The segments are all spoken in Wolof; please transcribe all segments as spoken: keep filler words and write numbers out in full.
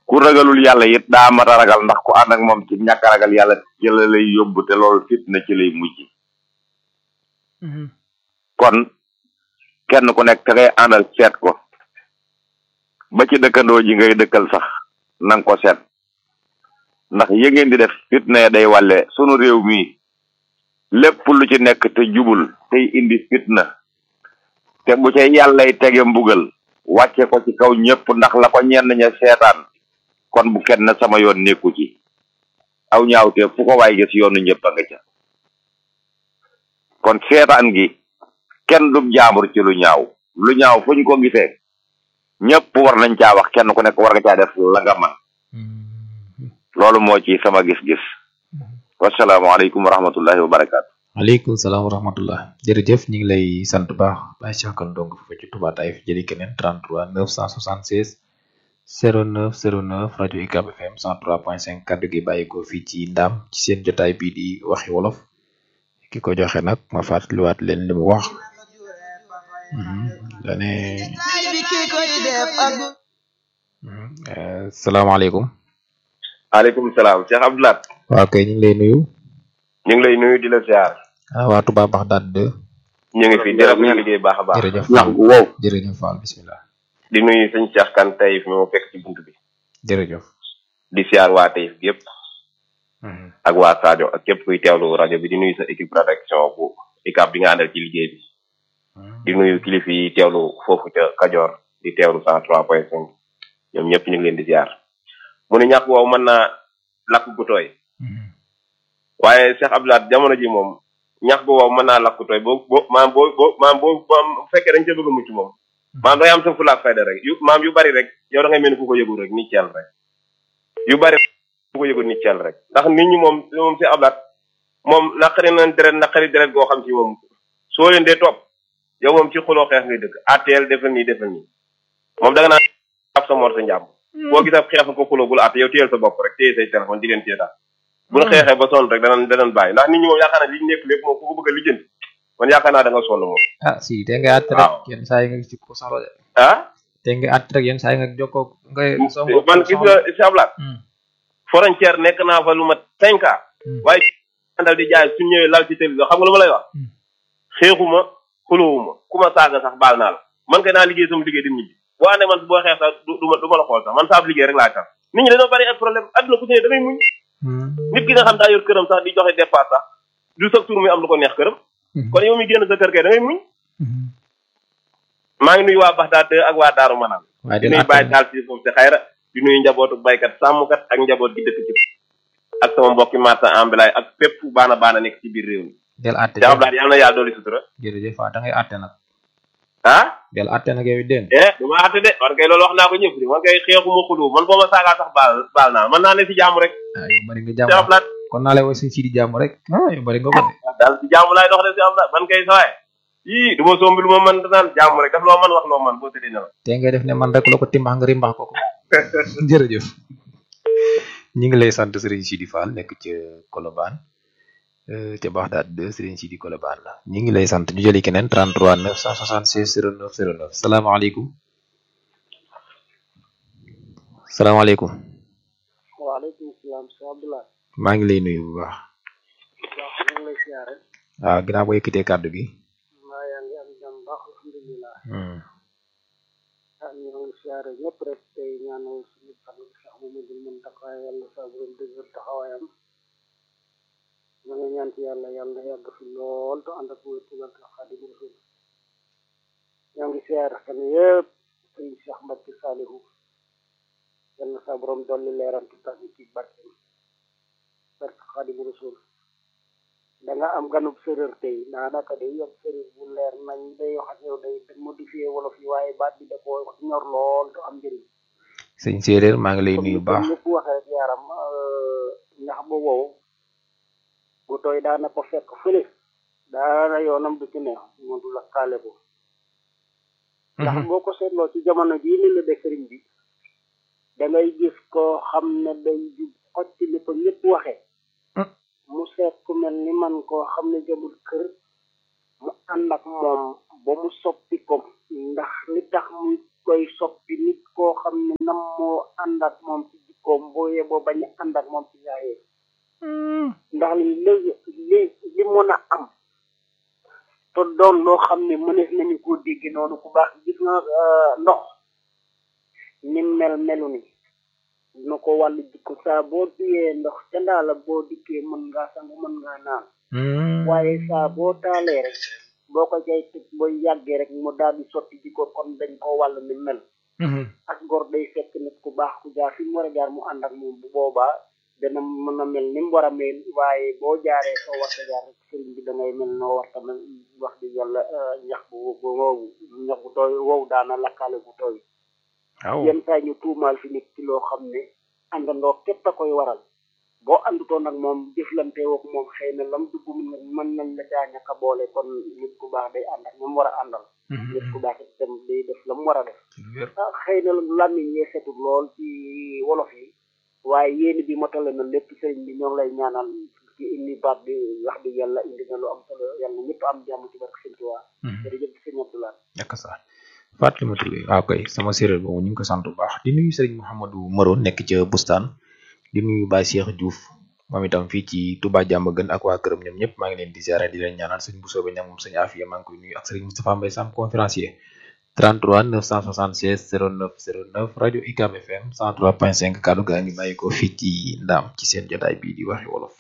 ku ragalul yàlla it daa mat a ragal ndax ku ànd ak moom ci ñàkk a ragal yàlla ci la lay yóbbu te loolu fitna ci lay mujj kon kenn ku nekk ka ngay àndal seet ko ba ci dëkkandoo ji ngay dëkkal sax nang ko seet ndax yi ngeen di def fitna day wàlle sunu réew mi lépp lu ci nekk te jubul tey indi fitna te bu ca yàllay tege mbugal wàcce ko ci kaw ñëpp ndax la ko ñenn ña seetaan kon bu kenn sama yoon nekku ci aw ñaaw te fu ko waay gis yoonu ñëpp a nga ca kon seetaan gi kenn du jaambur ci lu ñaaw lu ñaaw fu ñu ko gisee ñëpp war nañ caa wax kenn ku nekk war nga caa def la nga man loolu moo ci sama gis-gis wasalaamaaleykum wa rahmatullahi wa barakaatu. waaleykum salaam wa rahmatullah jërëjëf ñu ngi lay sant baax Baye Cheikh Kane Ndong fa ci Touba Taïf jëli keneen trente-trois neuf cent soixante-seize zéro neuf zéro neuf rajo U C A B F M cent trois point cinq kaddu gi bàyyi ko fii ci Ndam ci seen jotaay bii di waxi wolof ki ko joxe nag ma fàttaliwaat leen li mu wax dane salaamaaleykum. waaleykum salaam Cheikh Abdoulaye. waaw kay ñu ngi lay nuyu. ñu ngi lay nuyu di la ziar. ah waa Touba Bagdad de. ñu ngi fi jërëjëf ñu liggéey baax a baax. jërëjëf Fall wow jërëjëf Fall bisimilah. di nuyu sëñ Cheikh Kane Taïf mi ma fekk ci buntu bi. jërëjëf. di ziar waa Taïf bi yëpp. ak waa Sadio ak képp kuy teewlu rajo bi di nuyu sa équipe rédaction bu U C A B bi nga àndal ci liggéey bi. di nuyu kilifa yi teewlu foofu ca Kajoor di teewlu cent trois point cinq ñoom ñëpp ñu ngi leen di ziar. mu ne ñàkk woowu mën naa lakk gu tooy. waaye Cheikh Abdoulaye jamono ji moom ñax gu wow mën naa lakk gu tooy boo boo maam boo boo maam boo bu fekkee dañ ca bëgg a mucc moom maam day am sa fulaak fayda rek yu maam yu bari rek yow da ngay mel ni ku ko yëgul rek ni ceel rek yu bari ku ko yëgul ni ceel rek ndax nit ñi moom moom Cheikh Abdoulaye moom naqari nañ deret naqari deret goo xam ci moom soo leen dee topp yow moom ci xuloo xeex ngay dëkk atteel defal nii defal nii moom da nga naan ab sa mor sa njàmm boo gis ab xeex ko xuloo bul atte yow téyel sa bopp rek téye say téléphone di leen seetaan bu ñu xeexee ba sonn rek danañ danañ bàyyi ndax nit ñi moom yaakaar naa li ñu nekk lépp moom ku ko bëgg a lijjanti man yaakaar naa da nga sonn moom. ah si te nga àtt rek yenn saa yi nga gis ko sax de. ah. te nga àtt rek yenn saa yi nga jokkoo ngay. man gis nga Cheikh Abdoulaye. frontière nekk naa fa lu mat cinq ans. waaye àndal di jaay suñ ñëwee lal ci télévision xam nga lu ma lay wax. xeexuma xulóowuma ku ma saaga sax baal naa la man kay naa liggéey sama liggéey di ñibbi boo àndee man boo xeex sax du ma du ma la xool sax man saa liggéey rek laa tax nit ñi dañoo bari ay problème adduna ku ci ne da ngay muñ. nit ki nga xam daa yor këram sax di joxe dépasse sax du sax tur muy am lu ko neex këram. kon yow mi génn sa kër kay da ngay muñ. maa ngi nuyu waa Baxdaad ak waa Daaru Manaan. waaye di nuyu Baye daal ci foofu si xayra di nuyu njabootu baykat sàmmkat ak njaboot gi dëkk ci ak sama mbokki marchand ambulant ak fépp baana baana nekk ci biir réew mi. del àtte Cheikh Abdoulaye yal na yàlla dooli sutura. jërëjëf waaw da ngay àtte nag. ah. del àtte nag yow it dégg eh du ma àtte de man kay loolu wax naa ko ñëpp de man kay xeexuma xulu man boo ma saagaa sax baal baal naa man naa ne si jàmm rek. ah yow bari nga jàmm kon naa lay wax si di jàmm rek ah yow bari nga ko de. daal si jàmm laay dox de si Abdoulaye man kay sawaay yii du ma sombi lu ma mën naan jàmm rek daf loo mën wax loo mën boo tëddee na la. te ngay def ne man rek la ko timbax nga rimbax ko ko. jërëjëf. ñi ngi lay sant Serigne Sidi Fall nekk ca Colobane ca Baxdaad de Serigne Sidi Colobane la ñi ngi lay sant ñu jëli keneen trente-trois neuf cent soixante-seize zéro neuf zéro neuf salaamaaleykum. salaamaaleykum. waaleykum salaam Cheikh Abdoulaye. maa ngi lay nuyu bu baax. waaw ñu ngi lay siyaare. waaw ginnaaw boo yëkkatee kàddu gi. maa yaa ngi am jàmm baax alhamdulilah. ah ñu ngi siyaare ñëpp rek tey ñaanal suñu fan Cheikh Mamadou Mountakha yàlla sa borom dëgër taxawaayam. ma nga ñaan ci yàlla yàlla yàgg fi lool te ànd ak wér tugal te Xaadimu Rasuul. ñoo ngi siyaare fan yëpp sëñ Cheikh Mbacke Salihu yàlla sa borom dolli leeram ci tax ci barkeem barke Xaadimu Rasuul. da nga am ganub séréer tey daanaka day yokk séréer bu leer nañ day wax ak yow day modifié wolof yi waaye baat bi da ko ñor lool te am njëriñ. sëñ séeréer maa ngi lay nuyu baax ñëpp waxee rek yaram ñax ba wow bu tooy daana ko fekk fële daana yoonam du ci neex moo du la kaale ko ndax boo ko seetloo ci jamono bii ni la de sëriñ bi da ngay gis koo xam ne day jub xotti li ko ñëpp waxee mu seet ku mel ni man koo xam ne jëmul kër mu ànd ak moom ba mu soppi ko ndax li tax mu koy soppi nit koo xam ne nam moo ànd ak moom ci jikkoom boo yeboo bañ a ànd ak moom ci jaayee ndax li li li mën a am te doon loo xam ne mënees nañu koo dégg noonu ku baax gis nga ndox ni mel melu ni dina ko wàllu jikko saa boo duyee ndox ca ndaala boo dikkee mën ngaa sangu mën ngaa naan waaye saa boo taalee rek boo ko jay tëj booy yàggee rek mu daal di sotti jikko kon dañ ko wàll ni mel ak gor day fekk nit ku baax ku jaar fi mu war a jaar mu ànd ak moom bu boobaa dana mën a mel ni mu war a mel waaye boo jaaree soo war a jaar rek sëriñ bi da ngay mel noo war a mel wax di yàlla ñax bu wow ñax bu tooy wow daana lakkaale bu tooy yenn saa ñu tuumaal fi nit ci loo xam ne àndandoo képp a koy waral boo àndutoon nag moom jëflante wook moom xëy na lam dugg mën nañ la caa ñàkk a boole kon nit ku baax day ànd ak ñoom war a àndal nit ku baax itam day def la mu war a def xëy na làmmiñ yee setul lool ci wolof yi waaye yéen bi motale na lépp sëriñ bi ñoo ngi lay ñaanal ci indi baat bi wax di yàlla indi na lu am solo yàlla ñëpp am jàmm ci barke sëñ Tuubaa jërëjëf sëñ Abdoulaye ak sa Fatou Touré waaw kay sama séeréer boobu ñu ngi ko sant bu baax di nuyu sëriñ Mouhamadou Maro nekk ca Bustaan di nuyu Baye Cheikh Diouf moom itam fii ci Touba Diamaguène ak waa këram ñoom ñëpp maa ngi leen di ziare di leen ñaanal sëñ bu soobee ñam moom sëñ Afia maa ngi koy nuyu ak sëriñ Moustapha Mbaye Sam conférencier trente-trois neuf cent soixante-seize zéro neuf zéro neuf rajo U C A B F M cent trois point cinq kaddu gaa ngi bàyyi ko fii ci Ndaam ci seen jotaay bii di waxi wolof.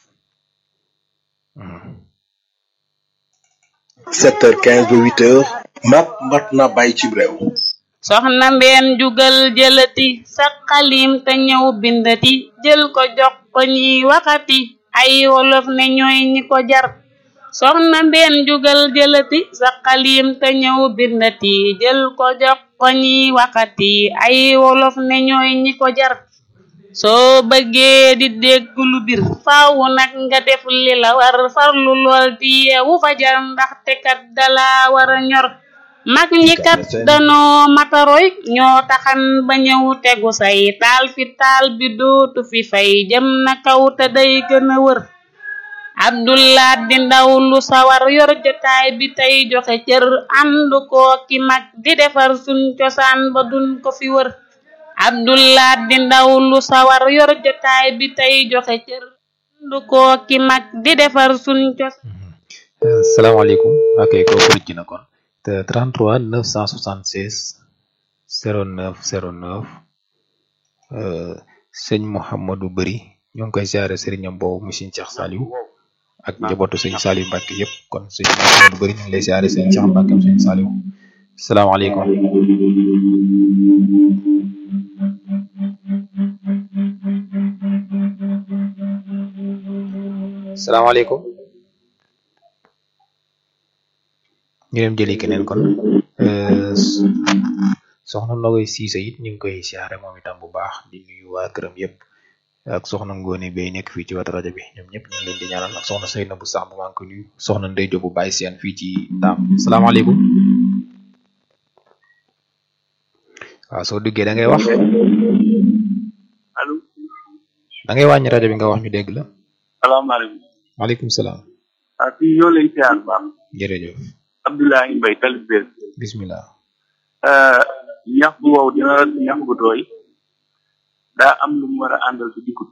sept heures quinze ba huit heures mat mat na bàyyi ci réew. soxna mbeen jugal jëlati sa xalim te ñëw bindati jël ko jox ko ñi waxati ay wolof ne ñooy ñi ko jar. soxna mbeen jugal jëlati sa xalim te ñëw bindati jël ko jox ko ñi waxati ay wolof ne ñooy ñi ko jar. soo bëggee di dégg lu bir faaw nag nga def li la war farlu lool di yeewu fajar ndaxte kat dala war a ñor. mag ñi kat danoo mataroy ñoo taxan ba ñëw tegu say taal fi taal bi dootu fi fay jëm na kaw te day gën a wër. Abdullah di ndaw lu sawar yor jotaay bi tey joxe cër ànd ko ki mag di defar suñ cosaan ba duñ ko fi wër. Abdullah di ndaw lu sawar yor jotaay bi tey joxe cër ànd ko ki mag di defar suñ cosaan. salaamaaleykum ok kooku rëcc na kon te trente-trois neuf cent soixante-seize zéro neuf zéro neuf sëñ Mouhamadou Bari ñoo ngi koy ziare sëriñam boobu mu sëñ Cheikh Saliou ak njabootu sëñ Saliou Mbacke yëpp kon sëñ Mouhamadou Bari ñu ngi lay ziare sëñ Cheikh Mbacke am sëñ Saliou salaamaaleykum. salaamaaleykum. ñu dem jëli keneen kon soxna Nogoy Siise it ñu ngi koy siyaare moom itam bu baax di nuyu waa këram yëpp ak soxna Ngone Bey nekk fii ci wàllu rajo bi ñoom ñëpp ñu ngi leen di ñaanal ak soxna Seyna bu sax bu maa ngi ko nuyu soxna Ndey Jóob bu bàyyi seen fii ci Ndaam salaamaaleykum. waaw soo duggee da ngay wax allo da ngay wàññi rajo bi nga wax ñu dégg la. salaamaaleykum. maaleykum salaam. ah fii ñoo leen siyaar baax. jërëjëf. Abdoulaye Mbaye talib bees. bismillah. ñax bu wow dina la ñax bu tooy daa am lu mu war a àndal ci dikkut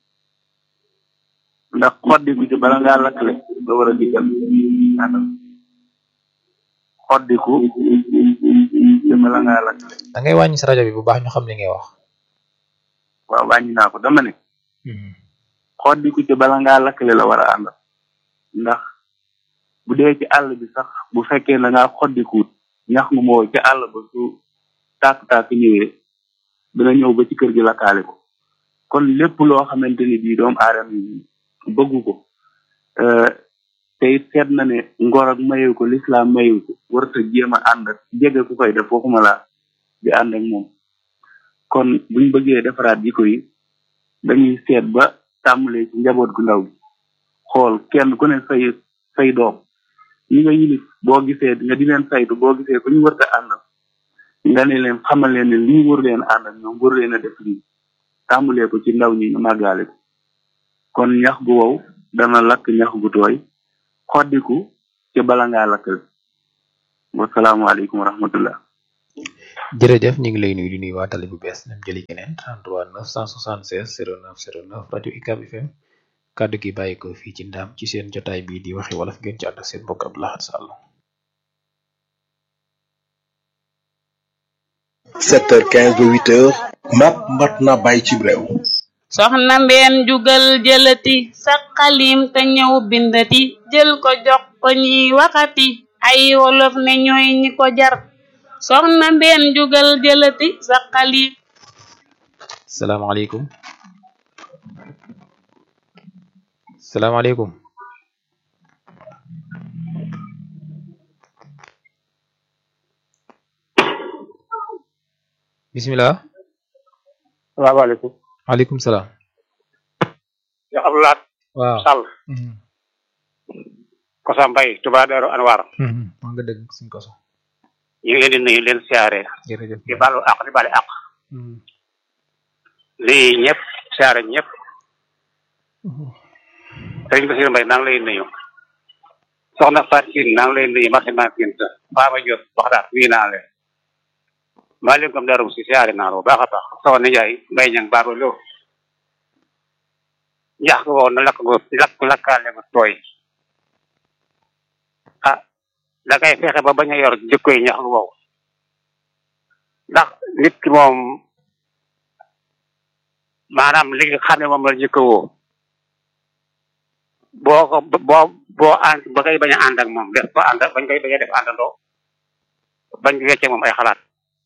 ndax xoddiku ci bala ngaa lakkale nga war a dikkal àndal xoddiku ci bala ngaa lakkale. da ngay wàññi sa rajo bi bu baax ñu xam li ngay wax. waaw wàññi naa ko dama ne. xoddiku ci bala ngaa lakkale la war a àndal ndax bu dee ci àll bi sax bu fekkee na ngaa xoddikuut ñax mu mooy ci àll ba su tàkk-tàkk ñëwee dina ñëw ba ci kër gi lakkaale ko kon lépp loo xamante ni bii doomu aadama yi bëggu ko te it seet na ne ngor ak mayew ko lislaam mayew ko warta jéem a ànd ak jege ku koy def waxuma laa di ànd ak moom kon buñ bëggee defaraat jikko yi dañuy seet ba tàmbalee ci njaboot gu ndaw gi xool kenn ku ne say say doom ñi nga yilif boo gisee nga di leen saytu boo gisee ku ñu wërta àndal nga ne leen xamal leen ne lii wër leen àndal ñoom wër leen a def lii tàmbalee ko ci ndaw ñi ñu màggaale ko kon ñax gu wow dana lakk ñax gu tooy xoddiku ci bala ngaa lakkal wasalaamaaleykum wa rahmatullah. jërëjëf ñu ngi lay nuyu di nuyu waa tali bu bees dem jëli keneen trente-trois neuf cent soixante-seize zéro neuf zéro neuf rajo U C A B F M kaddu gi bàyyi ko fii ci Ndam ci seen jotaay bii di waxi wolof ngeen ci ànd ak seen mbokk Abdou Lahad Sall. sept heures quinze ba huit heures mat mat na bàyyi ci réew. soxna mbeen jugal jëlati sa xalim te ñëw bindati jël ko jox ko ñiy waxati ay wolof ne ñooy ñi ko jar soxna mbeen jugal jëlati sa xalim. salaamaaleykum. salaamaaleykum. bisimilah. salaamaaleykum. maaleykum salaam. yow Abdou Lahad waaw Sall. Kosa Mbaye Touba Darou Anwar. maa nga dëgg suñ koso. ñu ngi leen di nuyu leen siyaare. jërëjëf di baalu àq di baale àq. lii ñëpp siyaare ñëpp. Sëriñ Bassirou Mbaye maa ngi lay nuyu. soxna Fatou Sine maa ngi lay nuyu marché Makinta Fama Diop waxtaan nuyu naa leen. maaleykum Darou si siyaare naa la bu baax a baax. soxna Ndiaye Mbaye ñang baaro loo. ñax ko woon na lakk go lakk lakkaale ba tooy. ah da ngay fexe ba bañ a yor jikko yi ñax lu wow ndax nit ki moom maanaam li nga xam ne moom la jikko woo boo ko boo boo ànd ba ngay bañ a ànd ak moom def ko ànd bañ koy bañ a def àndandoo bañ wecce moom ay xalaat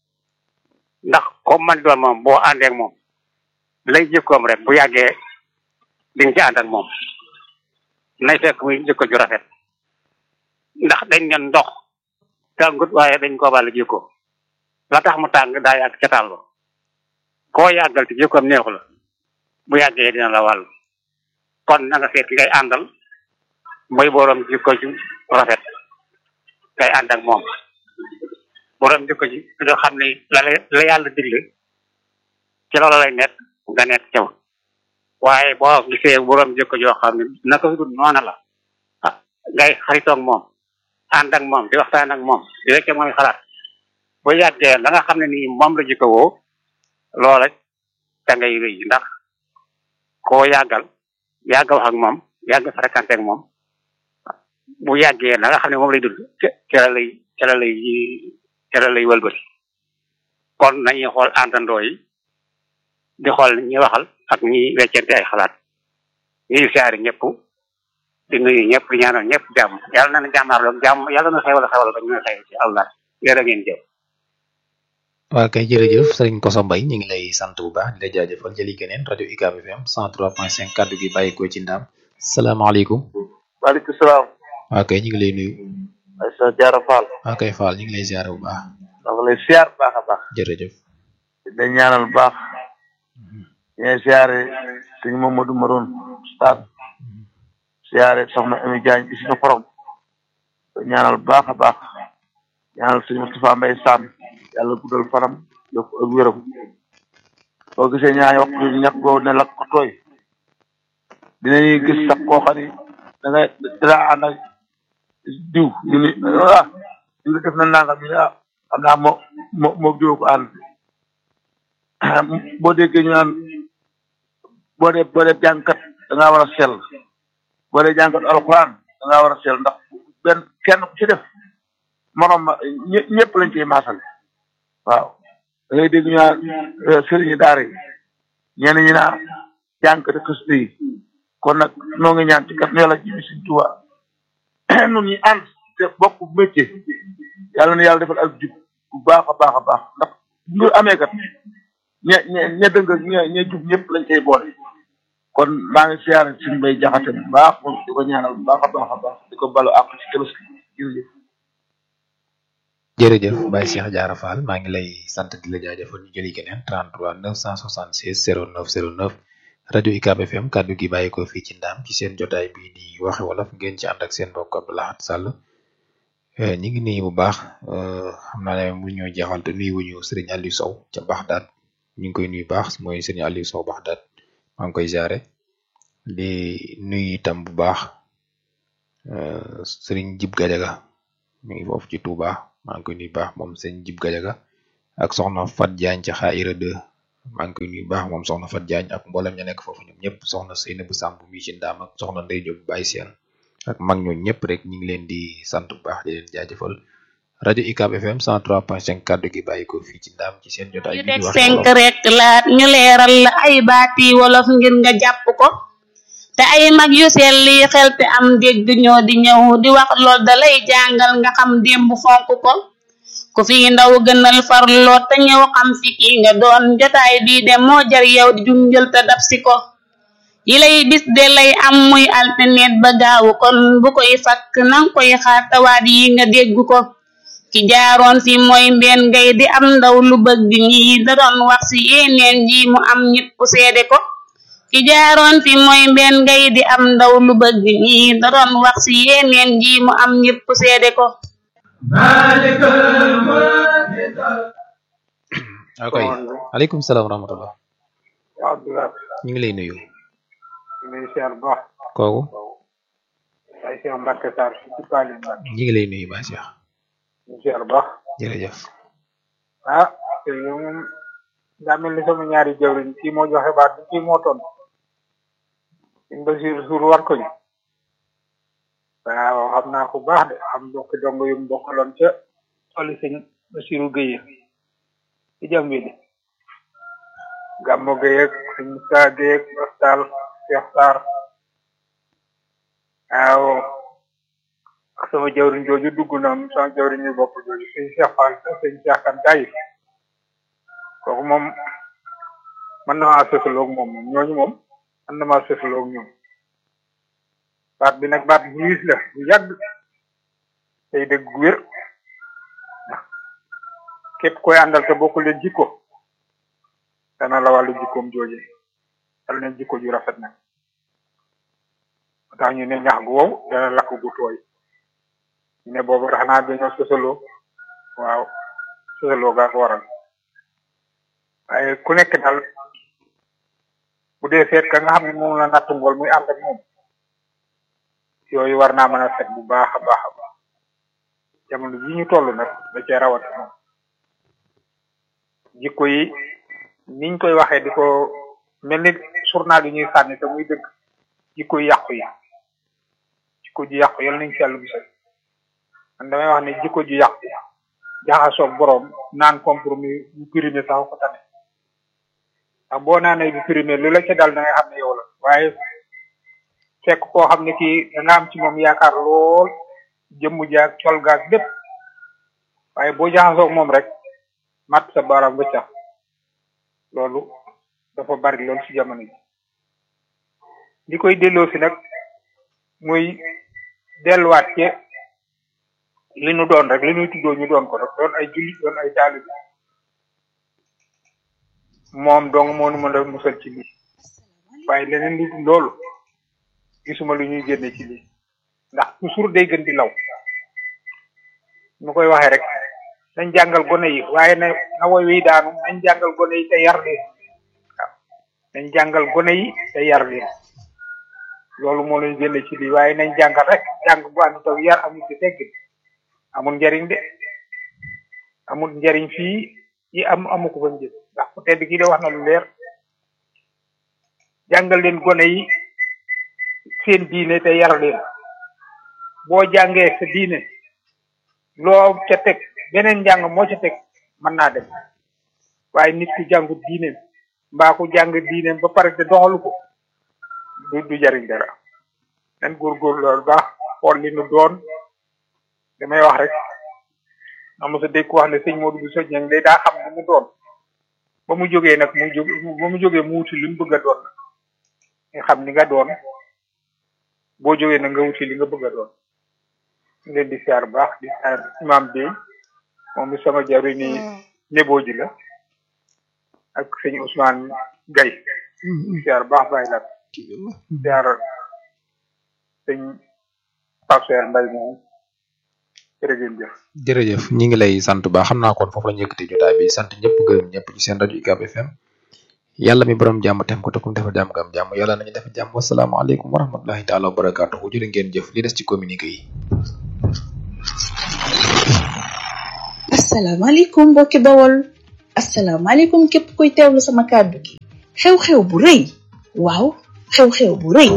ndax comme man doon moom boo àndee ak moom lay jikkoom rek bu yàggee di nga ci ànd ak moom nay fekk muy jikko ju rafet ndax dañ ne ndox tàngut waaye dañ ko bàll jikko la tax mu tàng daa yàgg ca tàll koo yàggal te jikkoom neexu la bu yàggee dina la wàll kon na nga seet ki ngay àndal mooy borom jikko ju rafet ngay ànd ak moom borom jikko ji nga xam ne la la yàlla digle ci loolu lay nekk nga nekk caw waaye boo gisee borom jikko joo xam ne naka su dul noona la ah ngay xaritoog moom ànd ak moom di waxtaan ak moom di rek mooy xalaat bu yàggee la nga xam ne nii moom la jikko woo loola da ngay rëy ndax koo yàggal yàgga wax ak moom yàgga fréquenté ak moom bu yàggee la nga xam ne moom lay dund ca la lay ca la lay ca la lay wëlbati kon nañuy xool àndandoo yi di xool ñi waxal ak ñi weccente ay xalaat ñuy siyaari ñëpp di nuyu ñëpp di ñaanal ñëpp jàmm yàlla na na jàmmaarloog jàmm yàlla na xewal xewal ba ñu na xew ci Allah yërë ngeen jëf. waa kay jërëjëf sëriñ Koso Mbaye ñu ngi lay sant bu baax di la jaajëfal jëli keneen rajo U C A B F M cent trois point cinq kaddu gi bàyyi ko ci Ndam salaamaaleykum. waaleykum salaam. waa kay ñu ngi lay nuyu. Aïssa Diarra Fall. waa kay Fall ñu ngi lay ziare bu baax. da nga lay siyaar bu baax a baax. jërëjëf. da ñaanal bu baax. ñooy siyaare sëñ Mamadou Maroon Stade. siyaare soxna Ami Diagne ci suñu xorom. ñaanal bu baax a baax. ñaanal sëñ Moustapha Mbaye Sam yàlla guddal fanam yokk ak wéram. boo gisee ñaari waxtu ñàkk boobu ne lakk ko tooy. dinañuy gis sax koo xam ni da ngay dina ànd ak diw ñu ni ah diw def na nangam ñu ne ah xam naa moo moo moo diw ko ànd boo déggee ñu naan boo dee boo dee jàngkat da ngaa war a sell boo dee jàngkat alxuraan da ngaa war a sell ndax benn kenn ku ci def morom ma ñë ñëpp lañ ciy maasal waaw da ngay dégg ñu naan sëriñi daara yi ñenn ñi naa jàngkat xëstu yi kon nag noo ngi ñaan ci kat ne la ji bi suñ tuba nun ñi ànd te bokk métier yàlla na yàlla defal ak jub bu baax a baax a baax ndax lu amee kat ñe ñe ñe dëng ñe ñe jub ñëpp lañ cay boole kon maa ngi siyaare suñu bay jaxate bu baax moom di ko ñaanal bu baax a baax a baax di ko balu àq ci tabaski jërëjëf jërëjëf Baye Cheikh Diarra Fall maa ngi lay sant di la jaajëfal ñu jëli keneen trente-trois neuf cent soixante-seize zéro neuf zéro neuf rajo U C A B F M kaddu gi bàyyi ko fii ci Ndam ci seen jotaay bii di waxe wolof ngeen ci ànd ak seen mbokk Abdou Lahad Sall ñi ngi nuyu bu baax xam naa ne mu ñoo jeexal te nuyu wuñu Serigne Aliou Sow ca Baxdaat ñu ngi koy nuyu baax mooy Serigne Aliou Sow Baxdaat maa ngi koy jaare di nuyu itam bu baax Serigne Jib Gajaga mi ngi foofu ci Touba maa ngi koy nuyu baax moom Serigne Jib Gajaga ak soxna Fat Diagne ci Xaayira deux maa ngi koy nuyu baax moom soxna Fat Diagne ak mboolem ña nekk foofu ñoom ñëpp soxna Seynabou Samb mi ci Ndaam ak soxna Ndey Diop Baye Sène ak mag ñooñu ñëpp rek ñu ngi leen di sant bu baax di leen jaajëfal rajo U C A B F M cent trois point cinq kaddu gi bàyyi ko fii ci Ndaam ci seen jotaay bi di wax cinq rek laat ñu leeral la ay baati wolof ngir nga jàpp ko te ay mag yu selli xel te am dégg ñoo di ñëw di wax lool da lay jàngal nga xam démb fonk ko ku fi ndaw gënal farloo te ñëw xam fi ki nga doon jotaay bi de moo jar yow di junjël te dab si ko yi lay bis de lay am muy alternet ba gaawu kon bu koy fakk nang koy xaar tawaat yi nga dégg ko ki jaaroon fi mooy mbeen ngay di am ndaw lu bëgg ñi da doon wax si yeneen ji mu am ñëpp seede ko ki jaaroon fi mooy mbeen ngay di am ndaw lu bëgg ñi da doon wax si yeneen ji mu am ñëpp seede ko okay aleykum salaam wa rahmatullah waaw Abdoulaye ñu ngi lay nuyu lay siyaar bu baax kooku ay Cheikh Mbacke Sarr ci Pali Mbacke ñu ngi lay nuyu ba Cheikh ñu siyaar bu baax jërëjëf ah te moom daa mel ni sama ñaari jawriñ kii moo joxe baat bi kii moo ton suñ Basiir suur war ko ñu waaw xam naa ko baax de xam mbokki dong yu bokkaloon ca xoli sëñ Basiiru Guèye ci jam bi di Gammo Guèye ak sëñ Moussa Guèye ak Bastal Cheikh Sarr waaw ak sama jawriñ jooju dugg na sama jawriñ yu bopp jooju sëñ Cheikh Fall sëñ Cheikh Kan Tayi kooku moom mën na maa sësaloog moom moom ñooñu moom mën na maa sësaloog ñoom baat bi nag baat bu wiis la bu yàgg tey dëgg gu wér ndax képp koy àndal te bokku leen jikko dana la wàllu jikkoom jooje dal leen jikko ju rafet nag tax ñu ne ñax gu wow dana lakk gu tooy ñu ne boobu xanaa dañoo sësaloo waaw sësaloo gaa ko waral waaye ku nekk daal bu dee seet ka nga xam ne moom la nattu ngool muy ànd ak moom yooyu war naa mën a set bu baax a baax a baax jamono ji ñu toll nag da cee rawat moom jikko yi niñ koy waxee di ko mel ni journal yi ñuy sànni te muy dëgg jikko yi yàqu yi jikko ji yàqu yal nañ ci yàlla gisal man damay wax ne jikko ji yàqu jaxasoog boroom naan compromis bu primé sax ko tane ndax boo naanee bu primé lu la ca dal da ngay xam ne yow la waaye fekk koo xam ne kii da nga am ci moom yaakaar lool jëmm jaag col gaag lépp waaye boo jaxasoog moom rek mat sa baaraam nga cax loolu dafa bari lool ci jamono ji li koy delloo si nag muy delluwaat ci li nu doon rek li nuy tuddoo ñu doon ko rek doon ay jullit doon ay taalib moom dong moo nu mën a musal ci lii waaye leneen lu dul loolu gisuma lu ñuy génne ci lii ndax toujours day gën di law nu koy waxee rek nañ jàngal gone yi waaye na na woy wi daanu nañ jàngal gone yi te yar leen waaw nañ jàngal gone yi te yar leen loolu moo leen génne ci lii waaye nañ jàngal rek jàng bu am taw yar amul ci tegg amul njariñ de amul njariñ fii yi am amu ko fa njëriñ ndax ku tedd kii de wax na lu leer jàngal leen gone yi seen diine te yar leen boo jàngee sa diine loo ca teg beneen njàng moo ca teg mën naa dem waaye nit ku jàngu diineem mbaa ku jàng diineem ba pare te doxalu ko du du jariñ dara nan góorgóorlu loolu baax xool li nu doon damay wax rek am sa dégg wax ne sëñ Modou Bousso Dieng day daa xam li mu doon ba mu jógee nag mu jóg ba mu jógee mu wuti li mu bëgg a doon nga xam li nga doon boo jógee nag nga wuti li nga bëgg a doon ñu leen di siyaar baax di siyaar imam bi moom mi sama jaru ni neboo ji la ak sëñ Ousmane Gaye siyaar baax bàyyi la siyaar sëñ Pape Seer Mbay moom jërëjëf jërëjëf ñi ngi lay sant baax xam naa kon foofu la ñu yëkkati jotaay bi sant ñëpp gërëm ñëpp ci seen rajo U C A B F M yàlla mi borom jàmm tem ko te kum defal jàmm gam jàmm yàlla nañu def jàmm wasalaamaaleykum wa rahmatullahi taala wa barakaatuhu jërë ngeen jëf li des ci communiqué yi. asalaamaaleykum mbokki Bawol asalaamaaleykum képp kuy teewlu sama kàddu gi xew-xew bu rëy waaw xew-xew bu rëy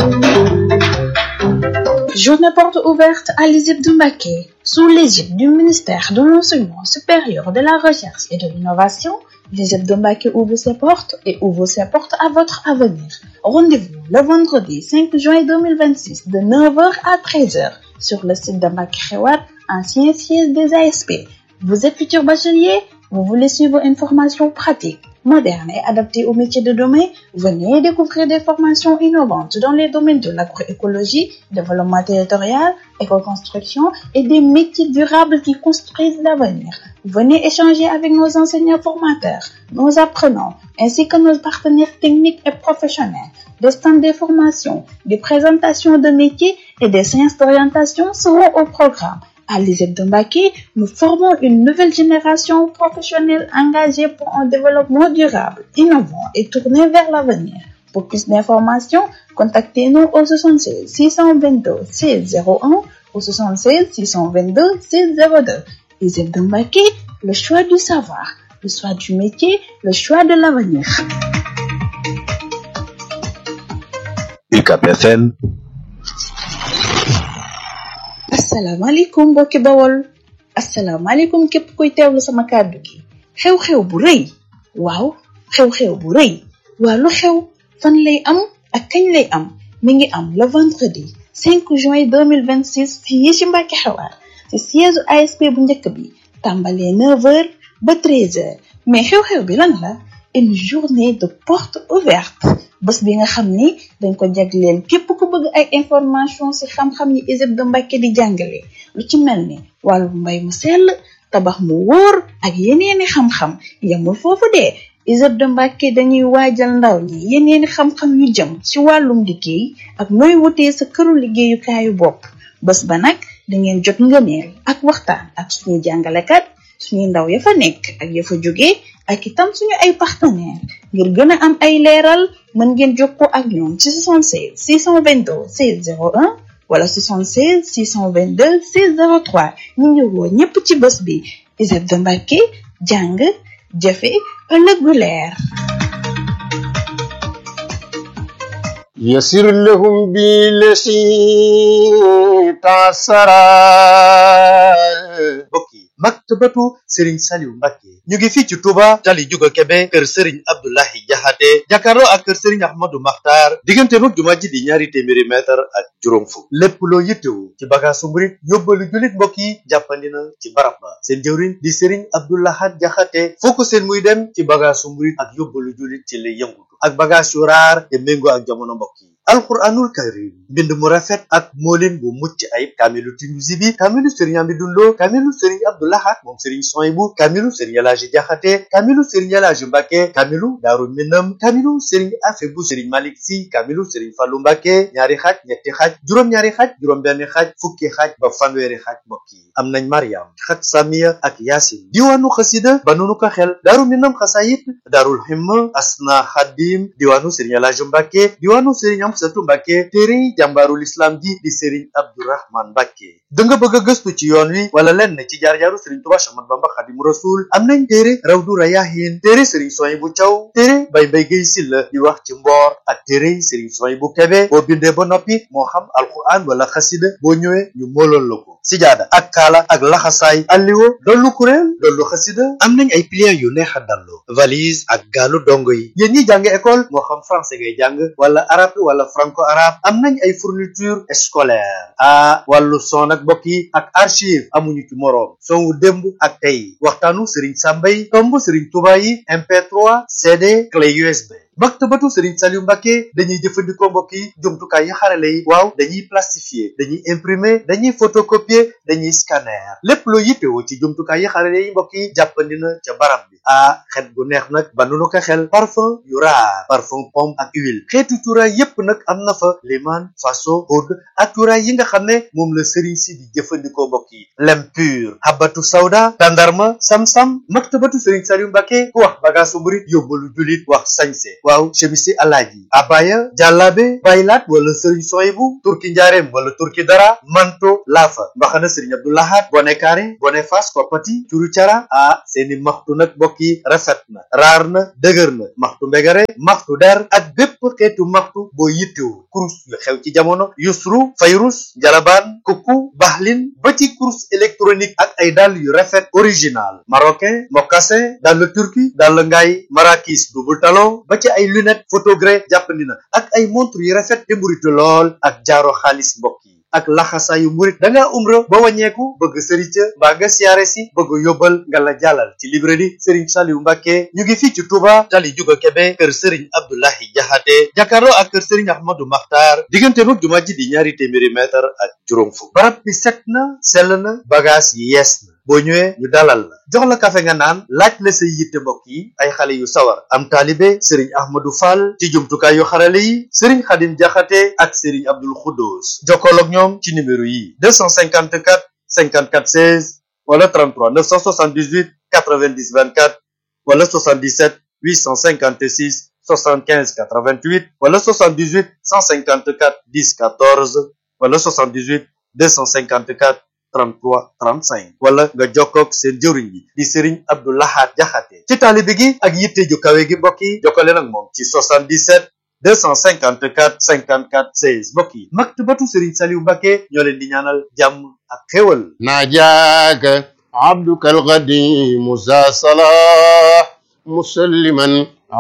journée porte ouverte à l'I S E P de Mbacké sous l'égide du ministère de l'enseignement supérieur de la recherche et de l'innovation. L'I S E P de Mbacké ouvre ses portes et ouvre ses portes à votre avenir. Rendez-vous le vendredi cinq juin deux mille vingt-six de neuf heures à treize heures sur le site de Mbacké Xewar, ancien siège des A S P. Vous êtes futur bachelier? Vous voulez suivre une formation pratique, moderne et adaptée aux métiers de demain? Venez découvrir des formations innovantes dans les domaines de l'agroécologie, développement territorial, éco-construction et des métiers durables qui construisent l'avenir. Venez échanger avec nos enseignants formateurs, nos apprenants, ainsi que nos partenaires techniques et professionnels. Des stands de formation, des présentations de métiers et des séances d'orientation seront au programme. À l'I S E P de Mbacké, nous formons une nouvelle génération professionnelle engagée pour un développement durable, innovant et tourné vers l'avenir. Pour plus d'informations, contactez-nous au soixante-seize six cent vingt-deux seize zéro un ou soixante-seize six cent vingt-deux seize zéro deux. L'I S E P de Mbacké, le choix du savoir, le choix du métier, le choix de l'avenir. U C A B F M. asalaamaaleykum mbokki Bawol asalaamaaleykum képp kuy teewlu sama kàddu gi xew-xew bu rëy waaw xew-xew bu rëy waa lu xew fan lay am ak kañ lay am mi ngi am le vendredi cinq juin deux mille vingt-six fii ci Mbacké Xewar ci siège A S P bu njëkk bi tàmbalee neuf heures ba treize heures mais xew-xew bi lan la une journée de porte ouverte bés bi nga xam ni dañ ko jagleel képp ku bëgg ay information ci xam-xam yi I S E P de Mbacké di jàngale lu ci mel ni wàllu mbay mu sell tabax mu wóor ak yeneeni xam-xam yemul foofu de I S E P de Mbacké dañuy waajal ndaw ñi yeneeni xam-xam yu jëm ci wàllum liggéey ak nooy wutee sa këru liggéeyukaayu bopp bés ba nag dangeen jot ngëneel ak waxtaan ak suñuy jàngalekat suñuy ndaw ya fa nekk ak ya fa jóge ak itam suñu ay partenaire ngir gën a am ay leeral mën ngeen jokkoo ak ñoom ci soixante-seize six cent vingt-deux seize zéro un wala soixante-seize six cent vingt-deux seize zéro trois ñu ngi woo ñépp ci bés bi I S E P de Mbacké jàng jëfe ëllëg gu leer يسر لهم بالذي تعسرا bokki maktabatu Serigne Saliou Mbacké ñu ngi fii ci Touba tali Juga Kebe kër Serigne Abdoulahi Jaxate jàkkaarloo ak kër Serigne Ahmadou Makhtar diggante mag jumaa ji di ñaari téeméeri mètre ak juróom fukk lépp loo yittewu ci bagaasu murit yóbbalu julit mbokk yi jàppandi na ci barab ba seen jëwriñ di Serigne Abdoulahat Jaxate foo ko seen muy dem ci bagaasu murit ak yóbbalu julit ci lay yëngutu ak bagaas yu raar te méngoo ak jamono mbokk yi alquranul karim mbind mu rafet ak moolin bu mucc ayib kaamilu Tinuusi bi kaamilu Serigne Amidou Lo kaamilu Serigne Abdoulahat moom Serigne Soyibu kaamilu Serigne Elaaji Jaxate kaamilu Serigne Elaaji Mbacké kaamilu Daaru Minam kaamilu Serigne Afe bu Serigne Malick Si kaamilu Serigne Fallu Mbacké ñaari xaaj ñetti xaaj juróom-ñaari xaaj juróom-benn xaaj fukki xaaj ba fanweeri xaaj mbokk yi am nañ Mariam xat Samiya ak Yaasin diwaanu xasida ba nunu ko xel Daaru Minam xasayit Daarul Himma Asna Xadim diwaanu Serigne Elaaji Mbacké diwaanu Serigne Satu Mbacké téere jàmbaarul islam ji di Serigne Abdourahman Mbacké da nga bëgg a gëstu ci yoon wi wala lenn ci jaar-jaaru Serigne Touba Cheikh Ahmadou Bamba Xaadimu Rasuul am nañ téere Rawdu Rayaahin téere Serigne Soyibu Caw téere Bay Mbay Gay Silla di wax ci mboor ak téere Serigne Soyibu Kebe boo bindee ba noppi moo xam alquran wala xasida boo ñëwee ñu mooloon la ko sijaada ak kaala ak laxasaay alliwo dollu kuréel dollu xasida am nañ ay pliants yu neex a dallu valise ak gaalu dongo yi yéen ñi jàng école moo xam français ngay jàng wala arabe wala franco arabe am nañ ay fourniture scolaire a wàllu son ak mbokk yi ak archive amuñu ci moroom son wu démb ak tey waxtaanu Serigne Sambay tomb Serigne Touba yi M P trois C D clé U S B maktabatu Serigne Saliou Mbacké dañuy jëfandikoo mbokk yi jumtukaay yi xarale yi waaw dañuy plastifier dañuy imprimer dañuy photocopier dañuy scanner lépp loo yittewoo ci jumtukaay yi xarale yi mbokk yi jàppandi na ca barab bi ah xet gu neex nag ba nu ko xel parfum yu raar parfum pomme ak huile xeetu cuuraay yépp nag am na fa liman faso oud ak cuuraay yi nga xam ne moom la Serigne si di jëfandikoo mbokk yi lem pur habatu sawda tandarma sam-sam maktabatu Serigne Saliou Mbacké ku wax bagaasu murit yóbbalu julit wax sañse waaw chemisi alaaji abaya jàllaabe baylaat wala sëriñ soyibu turki njaareem wala turki dara manto laafa mbaxana sëriñ abdoulahat bone kaare bone fas koppati curu cara ah seeni maxtu nag mbokk yi rafet na raar na dëgër na maxtu mbegare maxtu der ak bépp xeetu maxtu boo yittewu kurus yu xew ci jamono yusru fayrus jalabaan kukku baxlin ba ci kurus électronique ak ay dàll yu rafet original marocain mocassin dàll turki dàll ngaay marakis double talon ba ci ay lunette photogré jàppandi na ak ay montre yu rafet te mburitu lool ak jaaro xaalis mbokk yi ak laxasaayu murit da ngaa umra ba wàññeeku bëgg sëriñ ca mbaa nga siyaare si bëgg yóbbal nga la jàllal ci librairie Serigne Saliou Mbacké ñu ngi fii ci Touba tali juga Kebe kër Serigne Abdoulahi Jaxate jàkkaarloo ak kër Serigne Ahmadou Makhtar diggante mag jumaa ji di ñaari téeméeri mètre ak juróom fukk barab bi set na sell na bagage yi yees na boo ñëwee ñu dalal la jox la kafe nga naan laaj la say yitte mbokk yi ay xale yu sawar am taalibe Serigne Ahmadou Fall ci jumtukaay yu xarale yi Serigne Khadim Jaxate ak Serigne Abdoul Khoudous jokkool ak ñoom ci numéro yi deux cent cinquante-quatre cinquante-quatre seize wala trente-trois neuf cent soixante-dix-huit quatre-vingt-dix vingt-quatre wala soixante-dix-sept huit cent cinquante-six soixante-quinze quatre-vingt-huit wala soixante-dix-huit cent cinquante-quatre dix quatorze wala soixante-dix-huit deux cent cinquante-quatre trente-trois trente-cinq wala nga jokkoog seen jëwriñ bi di Serigne Abdou Lahad Jaxate ci taalibe gi ak yitte ju kawe gi mbokk yi jokkale nag moom ci soixante-dix-sept deux cent cinquante-quatre cinquante-quatre seize mbokk yi maktabatu Serigne Saliou Mbacké ñoo leen di ñaanal jàmm ak xéwal najaaka abduka alqadim musa salah musalliman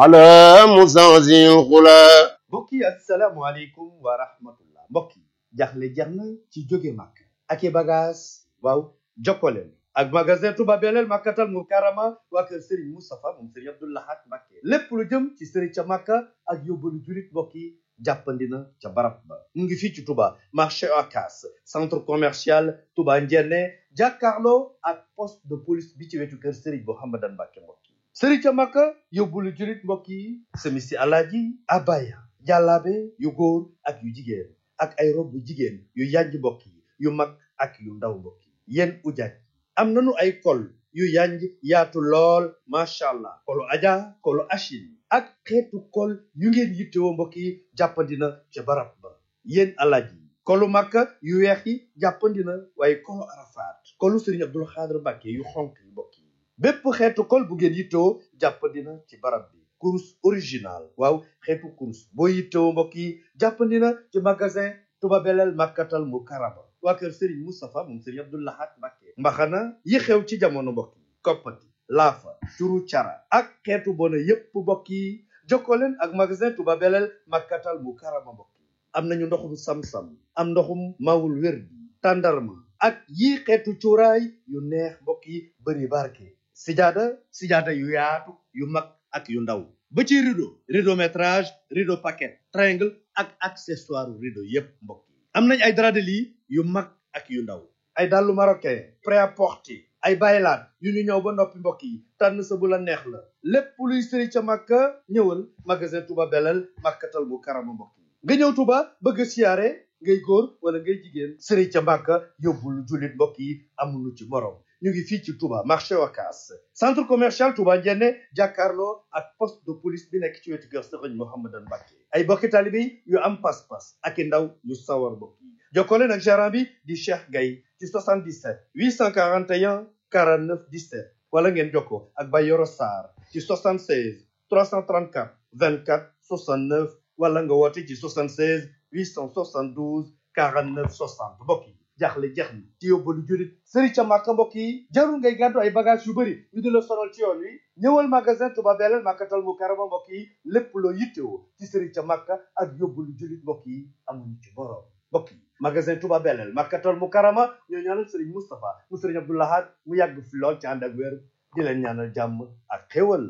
ala muzazi alxula mbokk yi assalaamu aleykum wa rahmatullah mbokk yi jaxle jeex na ci jóge màkk ak i bagage waaw jokkoleen ak magasin Touba Belel Makkatal Mukarrama waa kër Serigne Moustapha moom Serigne Abdou Lahad Mbacké lépp lu jëm ci Serigne ca Makka ak yóbbalu julit mbokk yi jàppandi na ca barab ba mu ngi fii ci Touba marché Ocass centre commercial Touba Ndiéné jàkkaarloo ak poste de police bi ci wetu kër Serigne Mouhamadan Mbacké mbokk yi Serigne ca Makka yóbbalu julit mbokk yi semisi alaaji abaya jàllaabe yu góor ak yu jigéen ak ay rob yu jigéen yu yanj mbokk yi yu mag ak yu ndaw mbokk yi yéen ujaaj am nañu ay kol yu yanj yaatu lool macha allah kolu aja kolu achil ak xeetu kol yu ngeen yittewoo mbokk yi jàppandina ca barab ba yéen alaaj yi kolu makka yu weex yi jàppandina waaye kolu arafaat kolu Serigne Abdoul Khadr Mbacké yu xonk yi mbokk yi bépp xeetu kol bu ngeen yittewoo jàppandina ci barab bi kurus original waaw xeetu kurus boo yittewoo mbokk yi jàppandina ci magasin Touba Belel Makkatal Mukarrama waa kër Serigne Moustapha moom Serigne Abdou Lahad Mbacké mbaxana yi xew ci jamono mbokk yi koppati laafa curu cara ak xeetu bona yépp mbokk yi jokkoo leen ak magasin Touba Belel Makkatal Mukarrama mbokk yi am nañu ndoxum sam-sam am ndoxum mawul wérdi tàndarma ak yi xeetu cuuraay yu neex mbokk yi bëri barke sijaada sijaada yu yaatu yu mag ak yu ndaw ba ci rideau rideau métrage rideau paquet triangle ak accessoire rideau yépp mbokk yi am nañ ay drap de lit yu mag ak yu ndaw ay dàllu marocain prêt-à-porter ay baylaat yu ñu ñëw ba noppi mbokk yi tànn sa bu la neex la lépp luy sëri ca Makka ñëwal magasin Touba Belel Makkatal Mukarrama mbokk yi nga ñëw Touba bëgg siyaare ngay góor wala ngay jigéen sëri ca Makka yóbbul jullit mbokk yi amuñu ci morom ñu ngi fii ci Touba marché Ocass centre commercial Touba Ndiéné jàkkaarloo ak poste de police bi nekk ci wetu kër Serigne Mouhamadan Mbacké ay bokki taalibe yu am pas-pas ak i ndaw yu sawar mbokk yi jokkoo leen ak gérant bi di Cheikh Gaye ci soixante-dix-sept huit cent quarante et un quarante-neuf dix-sept wala ngeen jokkoo ak Bayoro Sarr ci soixante-seize trois cent trente-quatre vingt-quatre soixante-neuf wala nga woote ci soixante-seize huit cent soixante-douze quarante-neuf soixante mbokk yi jaaxle jeex na ci yóbbalu julit sëri ca Makka mbokk yi jarul ngay gàddu ay bagage yu bëri ñu di la sonal ci yoon wi ñëwal magasin Touba Belel Makkatal Mukarrama mbokk yi lépp loo yittewoo ci sëri ca Makka ak yóbbalu julit mbokk yi amuñu ci borom mbokk yi magasin Touba Belel Makkatal Mukarrama ñoo ñaanal Serigne Moustapha mu Serigne Abdou Lahad mu yàgg fi lool ci ànd ak wér di leen ñaanal jàmm ak xéwal.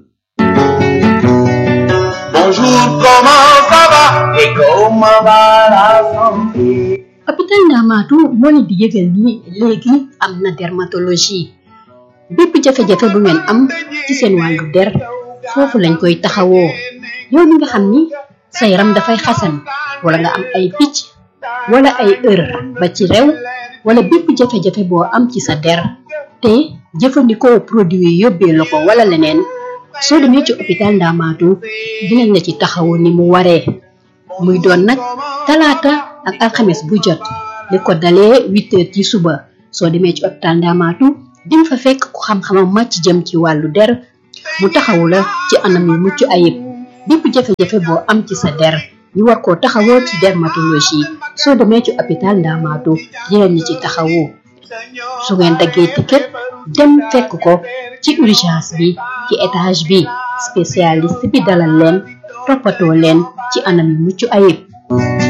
Bonjour, comment ça va et comment va la santé? hôpital Ndamatou moo leen di yëgal ni léegi am na dermatologie bépp jafe-jafe bu ngeen am ci seen wàllu der foofu lañ koy taxawoo yow mi nga xam ni sa yaram dafay xasan wala nga am ay picc wala ay ër ba ci rew wala bépp jafe-jafe boo am ci sa der te jëfandikoo produit yi yóbbee la ko wala leneen soo demee ci hôpital Ndamatou dinañ la ci taxawu ni mu waree muy doon nag talaata ak alxames bu jot li ko dalee huit heures ci suba soo demee ci hôpital Ndamatou di nga fa fekk ku xam-xamam màcc jëm ci wàllu der mu taxawu la ci anam yu mucc ayib bépp jafe-jafe boo am ci sa der ñu war koo taxawoo ci dermatologie soo demee ci hôpital Ndamatou dinañ la ci taxawu su ngeen daggee ticket dem fekk ko ci urgence bi ci étage bi spécialiste bi dalal leen toppatoo leen ci anam yu mucc ayib